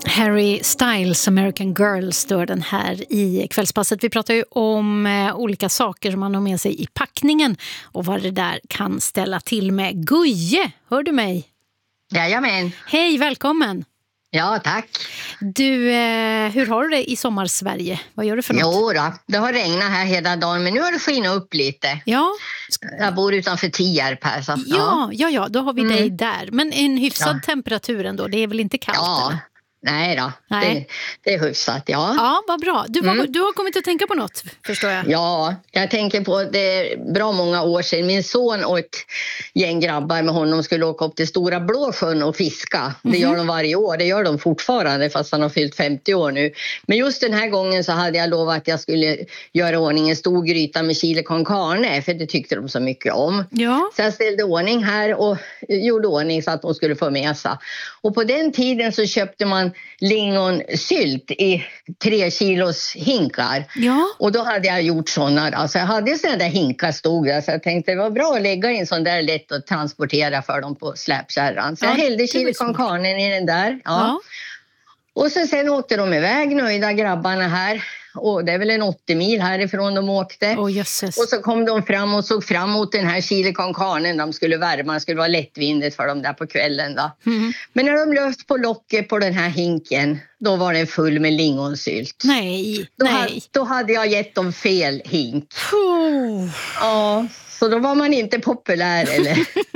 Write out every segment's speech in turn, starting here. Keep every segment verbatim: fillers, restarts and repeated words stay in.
Harry Styles, American Girl, står den här i kvällspasset. Vi pratar ju om eh, olika saker som man har med sig i packningen och vad det där kan ställa till med. Guje, hör du mig? Jajamän. Hej, välkommen. Ja, tack. Du, eh, hur har du det i sommar-Sverige? Vad gör du för något? Jo då, det har regnat här hela dagen, men nu har det skinit upp lite. Ja. Jag bor utanför Tierp här. Så, ja. ja, ja, ja, då har vi mm. dig där. Men en hyfsad ja. temperatur ändå, det är väl inte kallt? Ja. Eller? Nej då, Nej. Det, det är hyfsat, ja. Ja, vad bra. Du, var, Mm. du har kommit att tänka på något, förstår jag. Ja, jag tänker på det är bra många år sedan. Min son och ett gäng grabbar med honom skulle åka upp till Stora Blåsjön och fiska. Det gör de varje år, det gör de fortfarande fast han har fyllt femtio år nu. Men just den här gången så hade jag lovat att jag skulle göra ordning en stor gryta med chili con carne, för det tyckte de så mycket om. Ja. Så jag ställde ordning här och gjorde ordning så att de skulle få med sig. Och på den tiden så köpte man lingonsylt i tre kilos hinkar. Ja. Och då hade jag gjort sådana. Alltså jag hade sådana där hinkar stod där, så jag tänkte det var bra att lägga in sån där lätt att transportera för dem på släpkärran. Så ja, jag hällde chili con carne i den där. Ja. Ja. Och så sen åkte de iväg, nöjda grabbarna här. Och det är väl en åttio mil härifrån de åkte. Oh, jösses. Och så kom de fram och såg fram mot den här chili con carne. De skulle värma, det skulle vara lättvindigt för dem där på kvällen då. Mm. Men när de löst på locket på den här hinken, då var den full med lingonsylt. Nej, Då, nej. ha, då hade jag gett dem fel hink. Oh. Ja, så då var man inte populär eller?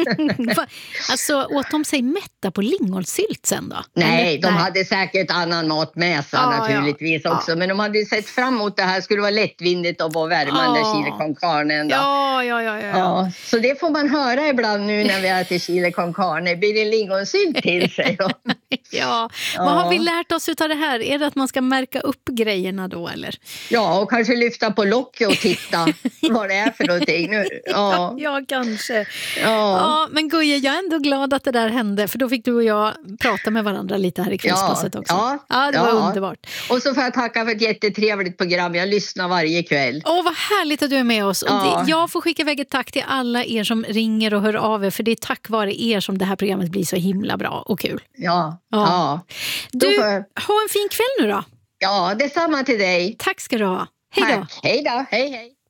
Alltså åt de sig mätta på lingonsylt sen då? Nej, eller? de nej. hade säkert annan mat med sig ah, naturligtvis ja. också. Ja. Men de hade sett fram emot det här, skulle vara lättvindigt och bara värma ah. den där chili con carne. Ja, ja, ja, ja, ja. Så det får man höra ibland nu när vi äter chili con carne. Blir det lingonsylt till sig då? ja. ja, vad har vi lärt oss av det här? Är det att man ska märka upp grejerna då eller? Ja, och kanske lyfta på locket och titta vad det är för någonting nu. Ja, ja kanske. Ja. Ja. ja, men Guje, jag är ändå glad att det där hände, för då fick du och jag prata med varandra lite här i kvällspasset ja. också. Ja, ja det var ja. underbart. Och så får jag tacka för ett jättetrevligt program. Jag lyssnar varje kväll. Åh, vad härligt att du är med oss. Ja. Och det, jag får skicka iväg ett tack till alla er som ringer och hör av er, för det är tack vare er som det här programmet blir så himla bra och kul. Ja, ja. ja. Du, jag... ha en fin kväll nu då. Ja, detsamma till dig. Tack ska du ha. Hej då. Tack. Hej då, hej hej.